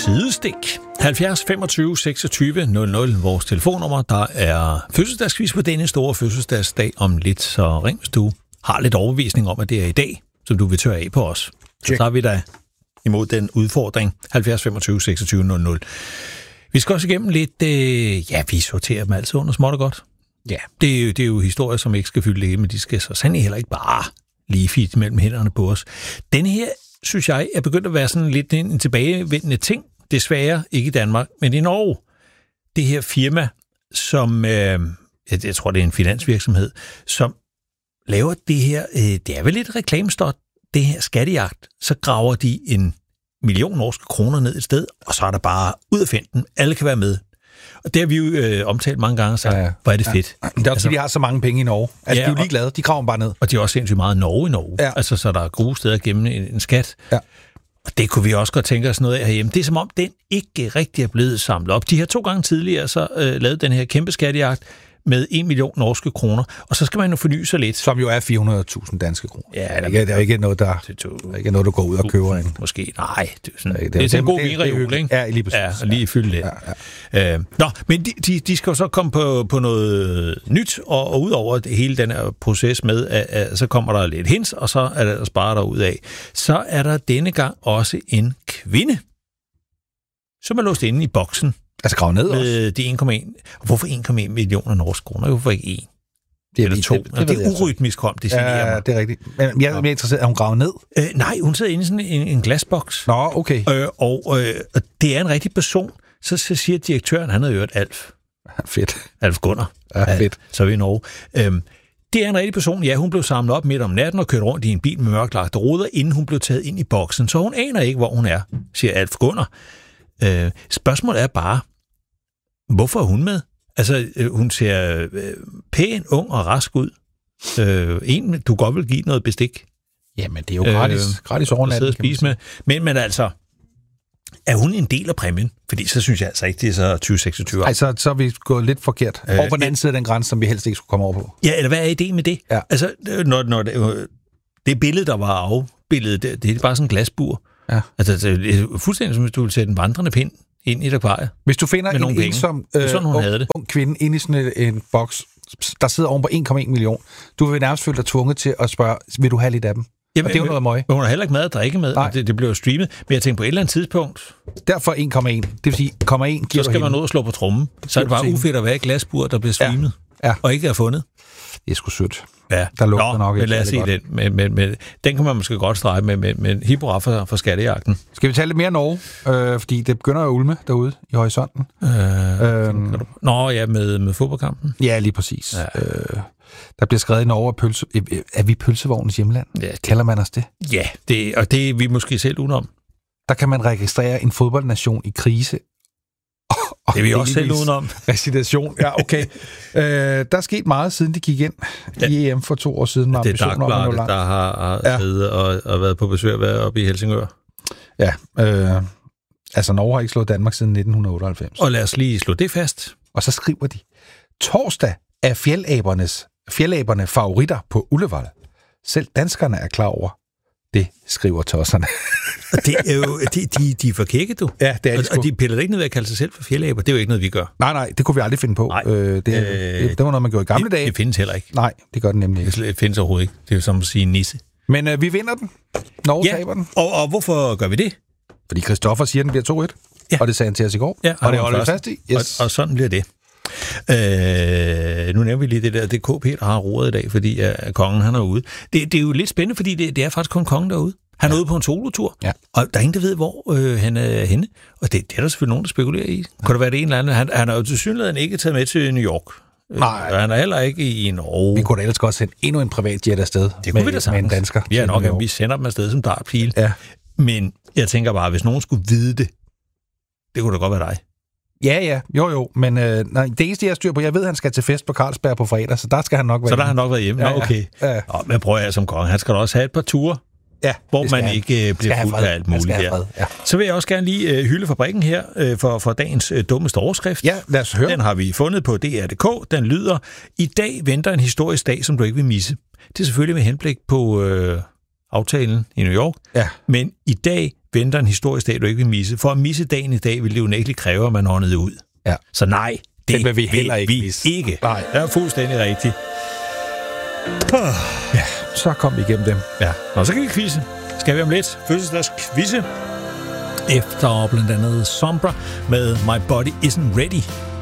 sidestik. 70 25 26 00, vores telefonnummer. Der er fødselsdagsquiz på denne store fødselsdagsdag om lidt, så ring, hvis du har lidt overbevisning om, at det er i dag, som du vil tørre af på os. Så tager vi da imod den udfordring. 70 25 26 00. Vi skal også igennem lidt, vi sorterer dem altid under småt og godt. Ja. Det er jo historier, som ikke skal fylde det, men de skal så sandelig heller ikke bare lige fint mellem hænderne på os. Denne her, synes jeg, er begyndt at være sådan lidt en tilbagevendende ting. Desværre ikke i Danmark, men i Norge. Det her firma, som, jeg tror, det er en finansvirksomhed, som laver det her, det er vel lidt reklamestot, det her skattejagt. Så graver de 1 million norske kroner ned et sted, og så er der bare ud af finden. Alle kan være med. Og det har vi jo omtalt mange gange, så hvor er det fedt. Det er også, de har så mange penge i Norge. Altså, de er jo ligeglade. De graver bare ned. Og de er også sindssygt meget Norge. Ja. Altså, så der er gode steder at gemme en skat. Ja. Og det kunne vi også godt tænke os noget af herhjemme. Det er som om, den ikke rigtig er blevet samlet op. De har 2 gange tidligere så lavet den her kæmpe skattejagt med 1 million norske kroner, og så skal man jo forny sig lidt. Som jo er 400.000 danske kroner. Ja, det er ikke noget, der går ud og køber ind. Måske, nej. Det er en god vinreol, ikke? Ja, lige præcis. Ja, og lige fylde det. Ja. Men de skal jo så komme på noget nyt, og udover hele den her proces med, at så kommer der lidt hints, og så er der sparer der ud af. Så er der denne gang også en kvinde, som er låst inde i boksen. Altså grav ned med de 1,1. Hvorfor 1,1 millioner norske kroner? Hvorfor ikke 1? Eller 2? Det er urytmisk kom, det generer mig. Det er rigtigt. Men jeg er mere interesseret, at hun graver ned? Nej, hun sidder inde i sådan en glasboks. Nå, okay. Og det er en rigtig person. Så siger direktøren, han havde hørt Alf. Fedt. Alf Gunnar. Ja, fedt. Så er vi i Norge. Det er en rigtig person. Ja, hun blev samlet op midt om natten og kørt rundt i en bil med mørklagte ruder, inden hun blev taget ind i boksen. Så hun aner ikke, hvor hun er, siger Alf Gunnar. Spørgsmålet er bare, hvorfor er hun med? Altså, hun ser pæn, ung og rask ud. Du godt vil give noget bestik. Jamen, det er jo gratis overnatten. At spise med. Men altså, er hun en del af præmien? Fordi så synes jeg altså ikke, det er så 2026. Nej, så er vi gået lidt forkert. Over på den anden side af den grænse, som vi helst ikke skulle komme over på. Ja, eller hvad er ideen med det? Ja. Altså, når det billede, der var afbildet, det er bare sådan en glasbur. Ja. Altså, det er fuldstændig som hvis du vil sætte en vandrende pind ind i et akvarie. Hvis du finder en som ung kvinde inde i sådan en boks, der sidder oven på 1,1 million, du vil nærmest føle dig tvunget til at spørge, vil du have lidt af dem? Jamen, og det er jo noget møg. Men hun har heller ikke mad og drikke med, og det bliver jo streamet. Men jeg tænker på et eller andet tidspunkt. Derfor 1,1. Det vil sige, 1,1 giver så skal man nå at slå på trommen. Så er det bare ufedt at være i glasbur, der bliver streamet, og ikke er fundet. Det er sgu sødt. Ja. Der lugter nok ikke. Lad os se den. Men den kan man måske godt strege med hip-hop for skattejagten. Skal vi tale lidt mere Norge? Fordi det begynder at ulme derude i horisonten. Med fodboldkampen? Ja, lige præcis. Ja. Der bliver skrevet i Norge, er vi pølsevognens hjemland? Ja, kalder man os det? Ja, og det er vi måske selv udenom. Der kan man registrere en fodboldnation i krise. Det er vi også selv udenom. Recitation. Ja, okay. Der er sket meget, siden de gik ind i EM for 2 år siden. Det er Dagbladet, der har siddet og været på besøg oppe i Helsingør. Ja, altså Norge har ikke slået Danmark siden 1998. Og lad os lige slå det fast. Og så skriver de, torsdag er fjeldaberne favoritter på Ullevål. Selv danskerne er klar over. Det skriver tosserne. Det er jo, de er for kække, du. Ja, det er de sgu. Og de piller ikke ned ved at kalde sig selv for fjeldaber. Det er jo ikke noget, vi gør. Nej, det kunne vi aldrig finde på. Det var noget, man gjorde i gamle dage. Det findes heller ikke. Nej, det gør den nemlig ikke. Det findes overhovedet ikke. Det er jo som at sige nisse. Men vi vinder den. Norge taber den. Og hvorfor gør vi det? Fordi Christoffer siger, den bliver 2-1. Ja. Og det sagde han til os i går. Ja, og det holder vi fast i. Yes. Og sådan bliver det. Nu nævner vi lige det KP, der har roret i dag, fordi kongen han er ude. Det er jo lidt spændende, fordi det er faktisk kun kongen derude. Han er ude på en solotur, og der er ingen, der ved, hvor han er henne. Og det er der selvfølgelig nogen, der spekulerer i. Kunne det være det en eller anden? Han har jo tilsyneladende ikke taget med til New York. Nej. Han er heller ikke i Norge. Vi kunne da ellers godt sende endnu en privatjet afsted. Det kunne vi da sagtens. Med en dansker. Ja, nok, vi sender dem afsted som dartpil. Ja. Men jeg tænker bare, hvis nogen skulle vide det, det kunne da godt være dig. Ja, jo, men det eneste, jeg styr på, jeg ved, at han skal til fest på Carlsberg på fredag, så der skal han nok være hjemme. Så der har han nok været hjemme? Ja, okay. Ja. Men prøver jeg som konge, han skal da også have et par ture, hvor man ikke bliver fuldt af alt muligt her. Ja. Så vil jeg også gerne lige hylde fabrikken her for dagens dummeste overskrift. Ja, lad os høre. Den har vi fundet på DR.dk. Den lyder, i dag venter en historisk dag, som du ikke vil misse. Det er selvfølgelig med henblik på aftalen i New York, men i dag venter en historisk dag, du ikke vil misse. For at misse dagen i dag, vil det jo nægteligt kræve, at man åndede ud. Ja. Så nej, det vil vi heller ikke misse. Nej, det er fuldstændig rigtigt. Ja, så kom vi igennem dem. Ja, og så kan vi quizze. Skal vi om lidt fødselsdagskvizze efter blandt andet Sombra med My Body Isn't Ready.